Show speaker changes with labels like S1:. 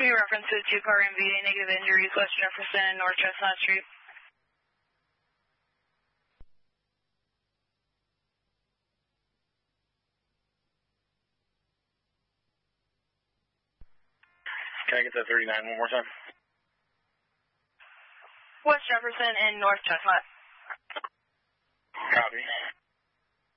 S1: We reference to two-car MVA, negative injuries, West Jefferson and North Chestnut Street.
S2: Can I get that 39 one more time?
S1: West Jefferson and North Chestnut.
S2: Copy.